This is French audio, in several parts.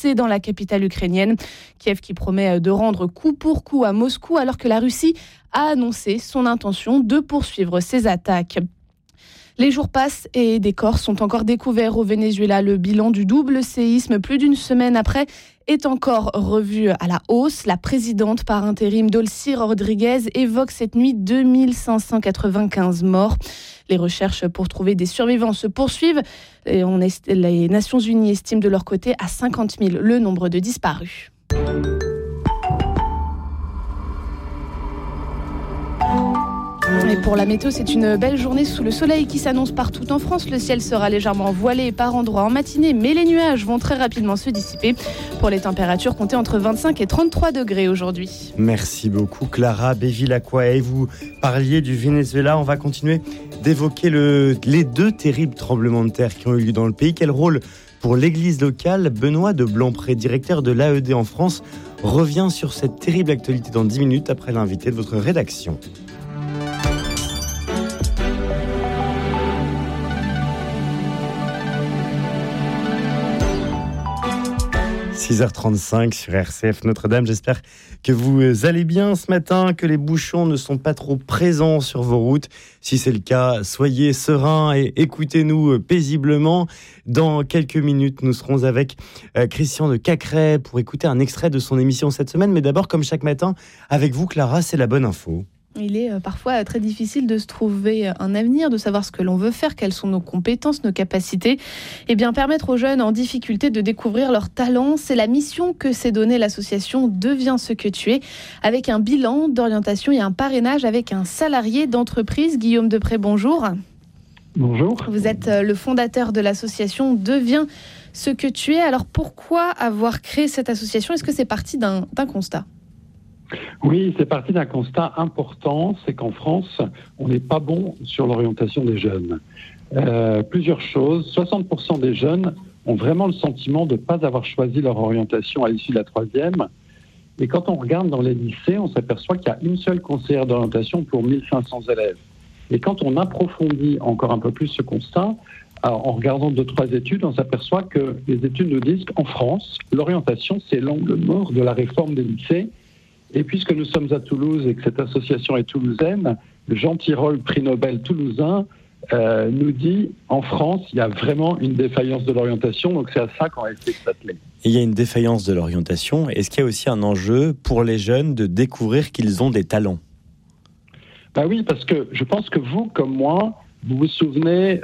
lancé dans la capitale ukrainienne. Kiev qui promet de rendre coup pour coup à Moscou alors que la Russie a annoncé son intention de poursuivre ses attaques. Les jours passent et des corps sont encore découverts au Venezuela. Le bilan du double séisme, plus d'une semaine après, est encore revu à la hausse. La présidente par intérim Delcy Rodriguez évoque cette nuit 2595 morts. Les recherches pour trouver des survivants se poursuivent. Et les Nations Unies estiment de leur côté à 50 000 le nombre de disparus. Et pour la météo, c'est une belle journée sous le soleil qui s'annonce partout en France. Le ciel sera légèrement voilé par endroits en matinée, mais les nuages vont très rapidement se dissiper. Pour les températures, comptez entre 25 et 33 degrés aujourd'hui. Merci beaucoup Clara Bevilacqua. Et vous parliez du Venezuela, on va continuer d'évoquer les deux terribles tremblements de terre qui ont eu lieu dans le pays. Quel rôle pour l'église locale? Benoît de Blancpré, directeur de l'AED en France, revient sur cette terrible actualité dans 10 minutes après l'invité de votre rédaction. 6h35 sur RCF Notre-Dame. J'espère que vous allez bien ce matin, que les bouchons ne sont pas trop présents sur vos routes. Si c'est le cas, soyez sereins et écoutez-nous paisiblement. Dans quelques minutes, nous serons avec Christian de Cacré pour écouter un extrait de son émission cette semaine. Mais d'abord, comme chaque matin, avec vous Clara, c'est la bonne info. Il est parfois très difficile de se trouver un avenir, de savoir ce que l'on veut faire, quelles sont nos compétences, nos capacités. Et bien, permettre aux jeunes en difficulté de découvrir leurs talents, c'est la mission que s'est donnée l'association Deviens ce que tu es, avec un bilan d'orientation et un parrainage avec un salarié d'entreprise. Guillaume Depré, bonjour. Bonjour. Vous êtes le fondateur de l'association Deviens ce que tu es. Alors pourquoi avoir créé cette association ? Est-ce que c'est parti d'un constat ? Oui, c'est parti d'un constat important, c'est qu'en France, on n'est pas bon sur l'orientation des jeunes. Plusieurs choses, 60% des jeunes ont vraiment le sentiment de ne pas avoir choisi leur orientation à l'issue de la troisième. Et quand on regarde dans les lycées, on s'aperçoit qu'il y a une seule conseillère d'orientation pour 1500 élèves. Et quand on approfondit encore un peu plus ce constat, en regardant 2-3 études, on s'aperçoit que les études nous disent qu'en France, l'orientation, c'est l'angle mort de la réforme des lycées. Et puisque nous sommes à Toulouse et que cette association est toulousaine, Jean Tirole, prix Nobel toulousain, nous dit en France, il y a vraiment une défaillance de l'orientation. Donc c'est à ça qu'on a essayé de s'atteler. Il y a une défaillance de l'orientation. Est-ce qu'il y a aussi un enjeu pour les jeunes de découvrir qu'ils ont des talents ? Ben oui, parce que je pense que vous, comme moi, vous vous souvenez,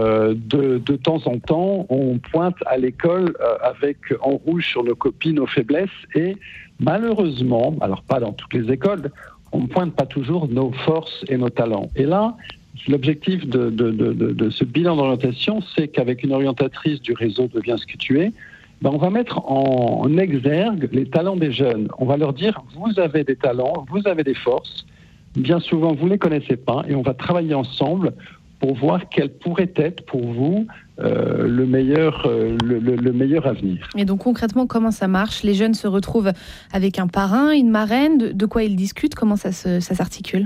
de temps en temps, on pointe à l'école avec en rouge sur nos copies nos faiblesses et malheureusement, alors pas dans toutes les écoles, on ne pointe pas toujours nos forces et nos talents. Et là, l'objectif de ce bilan d'orientation, c'est qu'avec une orientatrice du réseau Deviens ce que tu es, on va mettre en exergue les talents des jeunes. On va leur dire, vous avez des talents, vous avez des forces, bien souvent vous ne les connaissez pas, et on va travailler ensemble pour voir quel pourrait être pour vous le meilleur avenir. Et donc concrètement, comment ça marche ? Les jeunes se retrouvent avec un parrain, une marraine, de quoi ils discutent ? Comment ça s'articule ?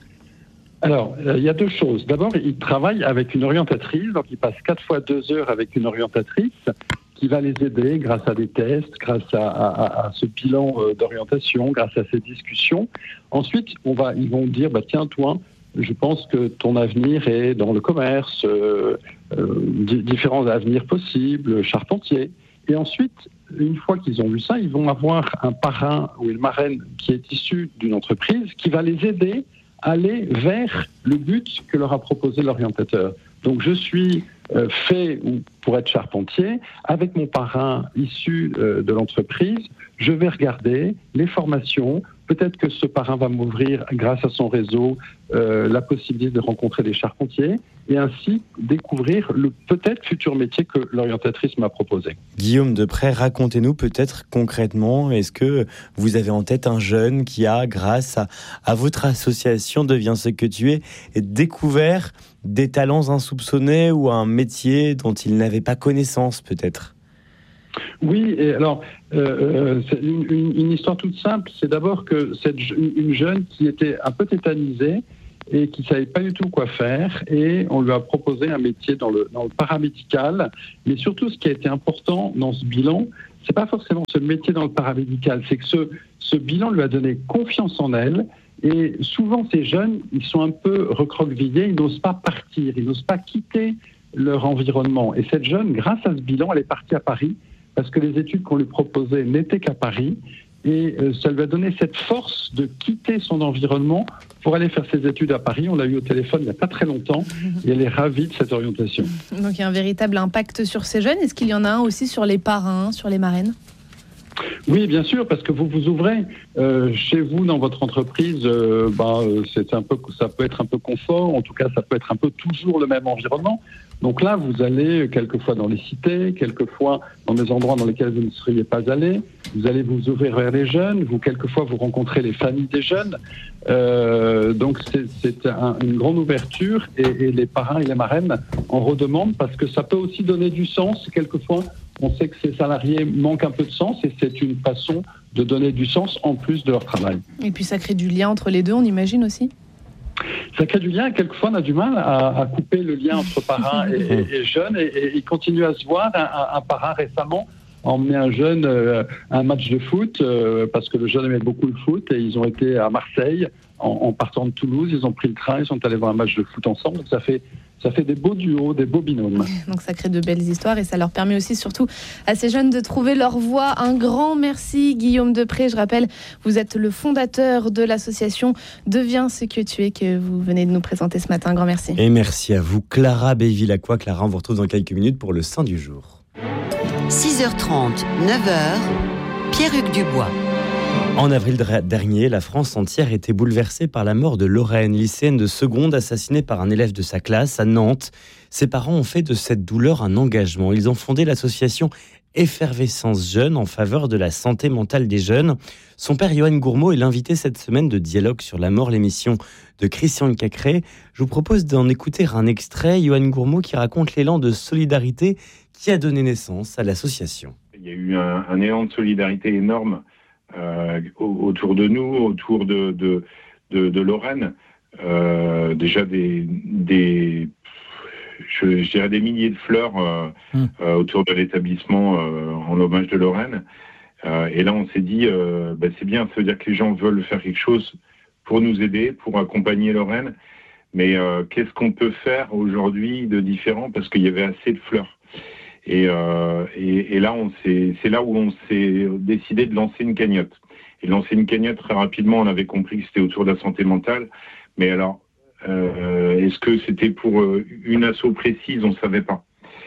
Alors, il y a deux choses. D'abord, ils travaillent avec une orientatrice, donc ils passent 4 fois 2 heures avec une orientatrice qui va les aider grâce à des tests, grâce à ce bilan d'orientation, grâce à ces discussions. Ensuite, ils vont dire, tiens, toi, je pense que ton avenir est dans le commerce, différents avenirs possibles, charpentier. Et ensuite, une fois qu'ils ont vu ça, ils vont avoir un parrain ou une marraine qui est issue d'une entreprise qui va les aider à aller vers le but que leur a proposé l'orientateur. Donc je suis fait pour être charpentier, avec mon parrain issu de l'entreprise, je vais regarder les formations. Peut-être que ce parrain va m'ouvrir, grâce à son réseau, la possibilité de rencontrer des charpentiers et ainsi découvrir le peut-être futur métier que l'orientatrice m'a proposé. Guillaume Depré, racontez-nous peut-être concrètement, est-ce que vous avez en tête un jeune qui a, grâce à votre association Deviens ce que tu es, découvert des talents insoupçonnés ou un métier dont il n'avait pas connaissance peut-être ? Oui, et alors, c'est une histoire toute simple. C'est d'abord que une jeune qui était un peu tétanisée et qui ne savait pas du tout quoi faire, et on lui a proposé un métier dans le paramédical. Mais surtout, ce qui a été important dans ce bilan, c'est pas forcément ce métier dans le paramédical, c'est que ce bilan lui a donné confiance en elle. Et souvent, ces jeunes, ils sont un peu recroquevillés, ils n'osent pas partir, ils n'osent pas quitter leur environnement. Et cette jeune, grâce à ce bilan, elle est partie à Paris, parce que les études qu'on lui proposait n'étaient qu'à Paris. Et ça lui a donné cette force de quitter son environnement pour aller faire ses études à Paris. On l'a eu au téléphone il n'y a pas très longtemps et elle est ravie de cette orientation. Donc il y a un véritable impact sur ces jeunes. Est-ce qu'il y en a un aussi sur les parrains, sur les marraines ? Oui, bien sûr, parce que vous vous ouvrez chez vous, dans votre entreprise, ça peut être un peu confort, en tout cas ça peut être un peu toujours le même environnement. Donc là, vous allez quelquefois dans les cités, quelquefois dans des endroits dans lesquels vous ne seriez pas allé. Vous allez vous ouvrir vers les jeunes, quelquefois vous rencontrez les familles des jeunes. Donc c'est une grande ouverture et les parrains et les marraines en redemandent parce que ça peut aussi donner du sens. Quelquefois, on sait que ces salariés manquent un peu de sens et c'est une façon de donner du sens en plus de leur travail. Et puis ça crée du lien entre les deux, on imagine aussi ? Ça crée du lien. Quelquefois, on a du mal à couper le lien entre parrain et jeune et ils continuent à se voir. Un parrain récemment a emmené un jeune à un match de foot parce que le jeune aimait beaucoup le foot et ils ont été à Marseille en partant de Toulouse. Ils ont pris le train, ils sont allés voir un match de foot ensemble. Donc ça fait des beaux duos, des beaux binômes. Donc ça crée de belles histoires et ça leur permet aussi surtout à ces jeunes de trouver leur voie. Un grand merci Guillaume Depré. Je rappelle, vous êtes le fondateur de l'association Deviens ce que tu es que vous venez de nous présenter ce matin. Un grand merci. Et merci à vous Clara Béville-Lacroix. Clara, on vous retrouve dans quelques minutes pour le Saint du jour. 6h30, 9h, Pierre-Hugues Dubois. En avril dernier, la France entière était bouleversée par la mort de Lorraine, lycéenne de seconde assassinée par un élève de sa classe à Nantes. Ses parents ont fait de cette douleur un engagement. Ils ont fondé l'association Effervescence Jeunes en faveur de la santé mentale des jeunes. Son père, Johan Gourmaud, est l'invité cette semaine de Dialogue sur la mort, l'émission de Christian Cacré. Je vous propose d'en écouter un extrait. Johan Gourmaud qui raconte l'élan de solidarité qui a donné naissance à l'association. Il y a eu un élan de solidarité énorme autour de nous, autour de Lorraine. Déjà je dirais des milliers de fleurs autour de l'établissement en hommage de Lorraine. Et là, on s'est dit, c'est bien, ça veut dire que les gens veulent faire quelque chose pour nous aider, pour accompagner Lorraine. Mais qu'est-ce qu'on peut faire aujourd'hui de différent parce qu'il y avait assez de fleurs. Et là, c'est là où on s'est décidé de lancer une cagnotte. Et de lancer une cagnotte très rapidement, on avait compris que c'était autour de la santé mentale. Mais alors, est-ce que c'était pour une asso précise? On ne savait pas.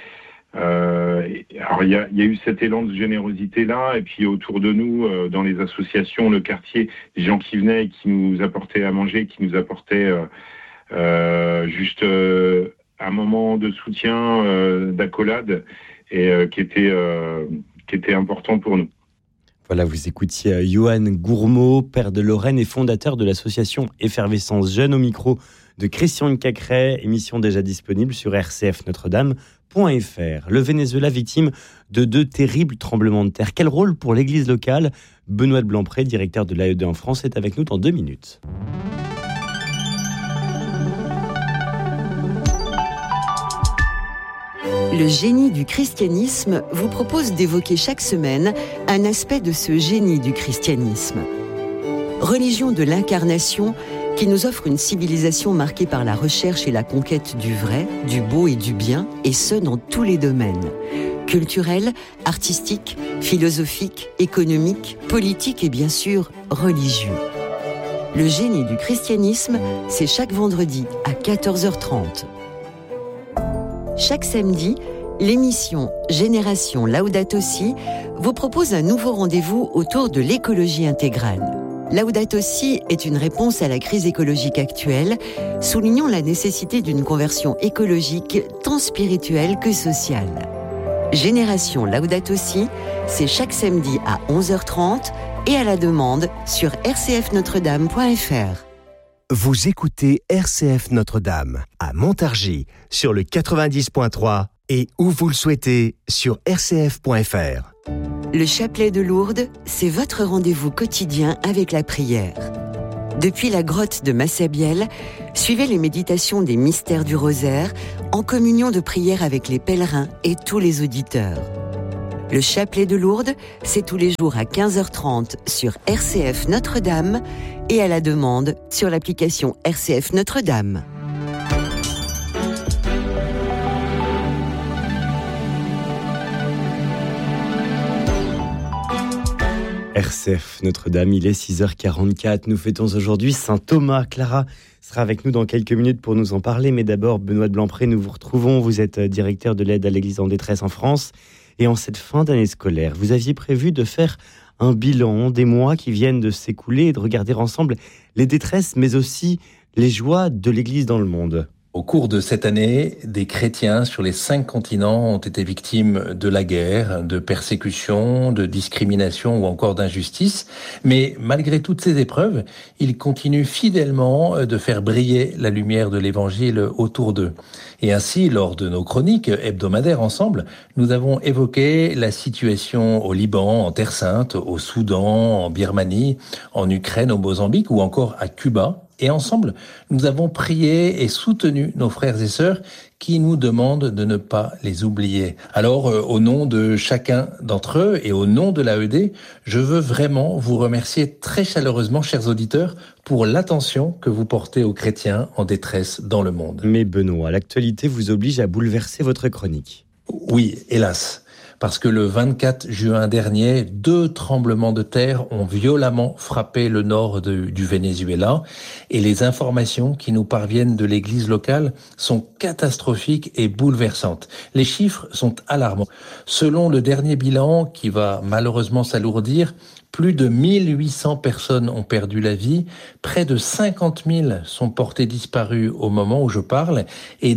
Alors, il y a eu cet élan de générosité-là. Et puis, autour de nous, dans les associations, le quartier, les gens qui venaient et qui nous apportaient à manger, qui nous apportaient juste un moment de soutien, d'accolade, et qui était important pour nous. Voilà, vous écoutiez Johan Gourmaud, père de Lorraine et fondateur de l'association Effervescence Jeunes, au micro de Christian Cacré, émission déjà disponible sur rcfnotredame.fr. Le Venezuela victime de 2 terribles tremblements de terre. Quel rôle pour l'église locale? Benoît de Blanpré, directeur de l'AED en France, est avec nous dans 2 minutes. Le génie du christianisme vous propose d'évoquer chaque semaine un aspect de ce génie du christianisme. Religion de l'incarnation qui nous offre une civilisation marquée par la recherche et la conquête du vrai, du beau et du bien, et ce dans tous les domaines. Culturel, artistique, philosophique, économique, politique et bien sûr religieux. Le génie du christianisme, c'est chaque vendredi à 14h30. Chaque samedi, l'émission Génération Laudato Si vous propose un nouveau rendez-vous autour de l'écologie intégrale. Laudato Si est une réponse à la crise écologique actuelle, soulignant la nécessité d'une conversion écologique tant spirituelle que sociale. Génération Laudato Si, c'est chaque samedi à 11h30 et à la demande sur rcfnotredame.fr. Vous écoutez RCF Notre-Dame à Montargis sur le 90.3 et où vous le souhaitez sur rcf.fr. Le chapelet de Lourdes, c'est votre rendez-vous quotidien avec la prière. Depuis la grotte de Massabielle, suivez les méditations des mystères du rosaire en communion de prière avec les pèlerins et tous les auditeurs. Le chapelet de Lourdes, c'est tous les jours à 15h30 sur RCF Notre-Dame et à la demande sur l'application RCF Notre-Dame. RCF Notre-Dame, il est 6h44. Nous fêtons aujourd'hui Saint Thomas. Clara sera avec nous dans quelques minutes pour nous en parler. Mais d'abord, Benoît de Blampré, nous vous retrouvons. Vous êtes directeur de l'aide à l'Église en détresse en France. Et en cette fin d'année scolaire, vous aviez prévu de faire un bilan des mois qui viennent de s'écouler et de regarder ensemble les détresses, mais aussi les joies de l'Église dans le monde. Au cours de cette année, des chrétiens sur les 5 continents ont été victimes de la guerre, de persécutions, de discrimination ou encore d'injustice. Mais malgré toutes ces épreuves, ils continuent fidèlement de faire briller la lumière de l'Évangile autour d'eux. Et ainsi, lors de nos chroniques hebdomadaires ensemble, nous avons évoqué la situation au Liban, en Terre Sainte, au Soudan, en Birmanie, en Ukraine, au Mozambique ou encore à Cuba. Et ensemble, nous avons prié et soutenu nos frères et sœurs qui nous demandent de ne pas les oublier. Alors, au nom de chacun d'entre eux et au nom de l'AED, je veux vraiment vous remercier très chaleureusement, chers auditeurs, pour l'attention que vous portez aux chrétiens en détresse dans le monde. Mais Benoît, l'actualité vous oblige à bouleverser votre chronique. Oui, hélas. Parce que le 24 juin dernier, 2 tremblements de terre ont violemment frappé le nord du Venezuela et les informations qui nous parviennent de l'église locale sont catastrophiques et bouleversantes. Les chiffres sont alarmants. Selon le dernier bilan, qui va malheureusement s'alourdir, plus de 1800 personnes ont perdu la vie, près de 50 000 sont portés disparus au moment où je parle et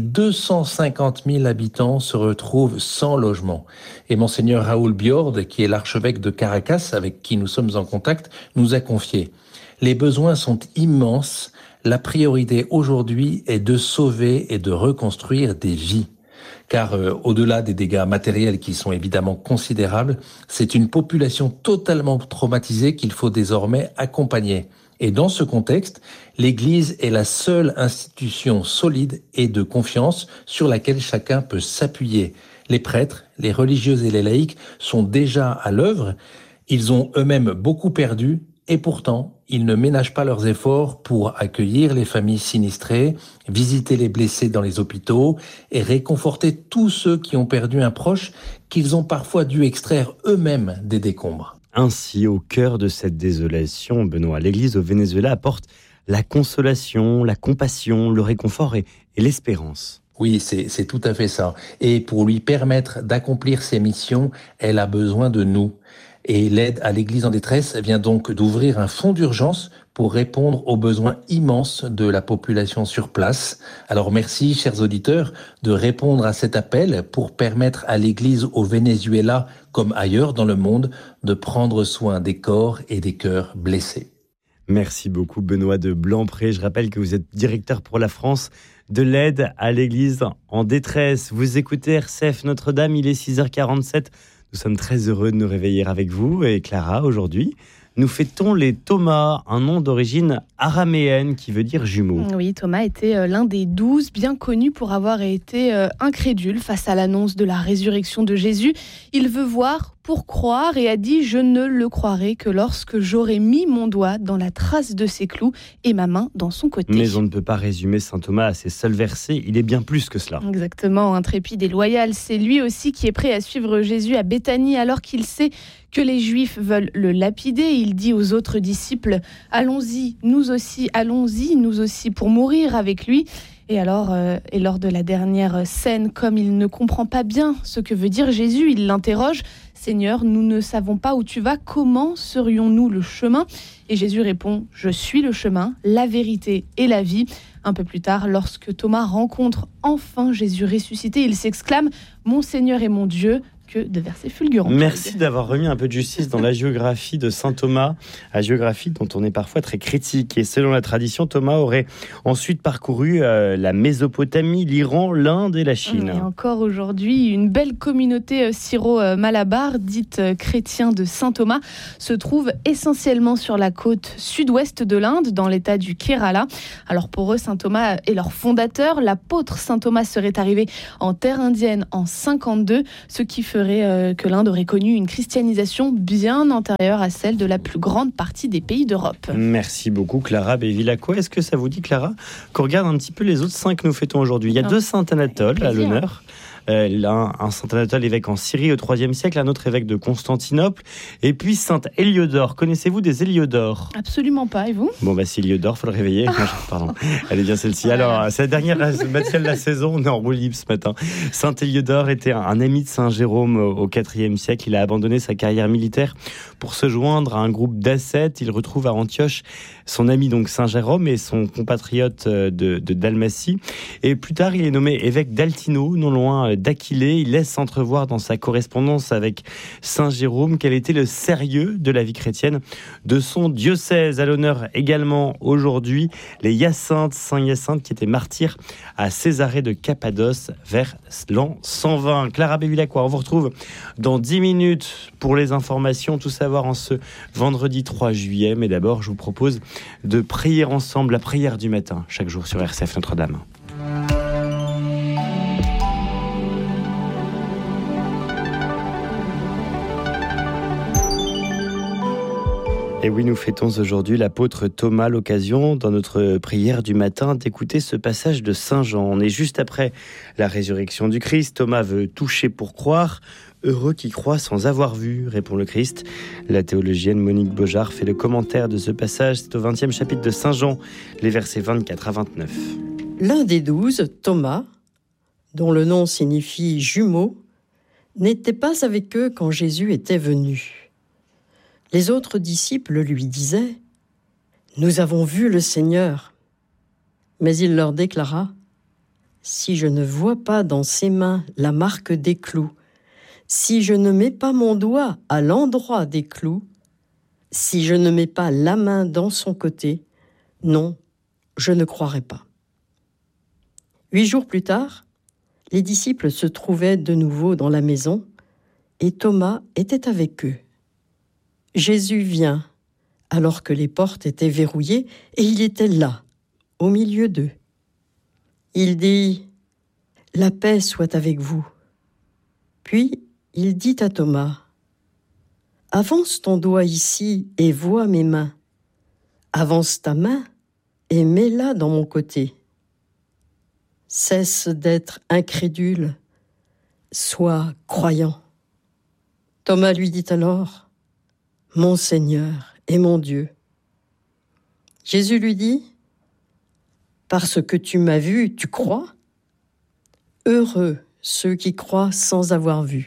250 000 habitants se retrouvent sans logement. Et Monseigneur Raoul Biord, qui est l'archevêque de Caracas, avec qui nous sommes en contact, nous a confié: les besoins sont immenses, la priorité aujourd'hui est de sauver et de reconstruire des vies. Car au-delà des dégâts matériels qui sont évidemment considérables, c'est une population totalement traumatisée qu'il faut désormais accompagner. Et dans ce contexte, l'Église est la seule institution solide et de confiance sur laquelle chacun peut s'appuyer. Les prêtres, les religieuses et les laïcs sont déjà à l'œuvre. Ils ont eux-mêmes beaucoup perdu et pourtant, ils ne ménagent pas leurs efforts pour accueillir les familles sinistrées, visiter les blessés dans les hôpitaux et réconforter tous ceux qui ont perdu un proche qu'ils ont parfois dû extraire eux-mêmes des décombres. Ainsi, au cœur de cette désolation, Benoît, l'Église au Venezuela apporte la consolation, la compassion, le réconfort et l'espérance. Oui, c'est tout à fait ça. Et pour lui permettre d'accomplir ses missions, elle a besoin de nous. Et l'aide à l'Église en détresse vient donc d'ouvrir un fonds d'urgence pour répondre aux besoins immenses de la population sur place. Alors merci, chers auditeurs, de répondre à cet appel pour permettre à l'Église au Venezuela, comme ailleurs dans le monde, de prendre soin des corps et des cœurs blessés. Merci beaucoup, Benoît de Blampré. Je rappelle que vous êtes directeur pour la France de l'aide à l'Église en détresse. Vous écoutez RCF Notre-Dame, il est 6h47. Nous sommes très heureux de nous réveiller avec vous et Clara aujourd'hui. Nous fêtons les Thomas, un nom d'origine araméenne qui veut dire jumeau. Oui, Thomas était l'un des 12, bien connu pour avoir été incrédule face à l'annonce de la résurrection de Jésus. Il veut voir pour croire et a dit « Je ne le croirai que lorsque j'aurai mis mon doigt dans la trace de ses clous et ma main dans son côté. » Mais on ne peut pas résumer saint Thomas à ses seuls versets, il est bien plus que cela. Exactement, intrépide et loyal, c'est lui aussi qui est prêt à suivre Jésus à Béthanie alors qu'il sait que les Juifs veulent le lapider. Il dit aux autres disciples « Allons-y, nous aussi pour mourir avec lui ». Et alors, lors de la dernière scène, comme il ne comprend pas bien ce que veut dire Jésus, il l'interroge « Seigneur, nous ne savons pas où tu vas, comment serions-nous le chemin ?» Et Jésus répond « Je suis le chemin, la vérité et la vie ». Un peu plus tard, lorsque Thomas rencontre enfin Jésus ressuscité, il s'exclame « Mon Seigneur et mon Dieu ». que de versets fulgurants. Merci d'avoir remis un peu de justice dans la géographie de saint Thomas, la géographie dont on est parfois très critique. Et selon la tradition, Thomas aurait ensuite parcouru la Mésopotamie, l'Iran, l'Inde et la Chine. Et encore aujourd'hui, une belle communauté syro-malabar, dite chrétien de saint Thomas, se trouve essentiellement sur la côte sud-ouest de l'Inde, dans l'état du Kerala. Alors pour eux, saint Thomas est leur fondateur. L'apôtre saint Thomas serait arrivé en terre indienne en 52, ce qui ferait que l'Inde aurait connu une christianisation bien antérieure à celle de la plus grande partie des pays d'Europe. Merci beaucoup Clara Bevilacqua. Est-ce que ça vous dit, Clara, qu'on regarde un petit peu les autres saints que nous fêtons aujourd'hui? Il y a deux saints Anatole à l'honneur. Un saint Anatole, évêque en Syrie au IIIe siècle, un autre évêque de Constantinople, et puis sainte Héliodore. Connaissez-vous des Héliodores? Absolument pas, et vous? Bon, si Héliodore, faut le réveiller. Pardon, elle est bien celle-ci. Alors, c'est la dernière matière de la saison, on est en roue libre ce matin. Saint Héliodore était un ami de Saint Jérôme au IVe siècle. Il a abandonné sa carrière militaire pour se joindre à un groupe d'ascètes. Il retrouve à Antioche son ami donc Saint Jérôme et son compatriote de Dalmatie. Et plus tard, il est nommé évêque d'Altino, non loin d'Aquilée. Il laisse entrevoir dans sa correspondance avec Saint Jérôme quel était le sérieux de la vie chrétienne de son diocèse. À l'honneur également aujourd'hui, les Hyacinthes, Saint Hyacinthe qui était martyr à Césarée de Cappadoce vers l'an 120. Clara Bevilacqua, on vous retrouve dans 10 minutes pour les informations, tout savoir en ce vendredi 3 juillet. Mais d'abord, je vous propose de prier ensemble la prière du matin, chaque jour sur RCF Notre-Dame. Et oui, nous fêtons aujourd'hui l'apôtre Thomas, l'occasion, dans notre prière du matin, d'écouter ce passage de Saint Jean. On est juste après la résurrection du Christ. Thomas veut toucher pour croire. Heureux qui croit sans avoir vu, répond le Christ. La théologienne Monique Beaujard fait le commentaire de ce passage. C'est au 20e chapitre de Saint Jean, les versets 24 à 29. L'un des 12, Thomas, dont le nom signifie jumeau, n'était pas avec eux quand Jésus était venu. Les autres disciples lui disaient « Nous avons vu le Seigneur ». Mais il leur déclara « Si je ne vois pas dans ses mains la marque des clous, si je ne mets pas mon doigt à l'endroit des clous, si je ne mets pas la main dans son côté, non, je ne croirai pas. » 8 jours plus tard, les disciples se trouvaient de nouveau dans la maison et Thomas était avec eux. Jésus vient, alors que les portes étaient verrouillées, et il était là, au milieu d'eux. Il dit « La paix soit avec vous ». Puis il dit à Thomas « Avance ton doigt ici et vois mes mains. Avance ta main et mets-la dans mon côté. Cesse d'être incrédule, sois croyant. » Thomas lui dit alors « Mon Seigneur et mon Dieu. » Jésus lui dit « Parce que tu m'as vu, tu crois ? Heureux ceux qui croient sans avoir vu. »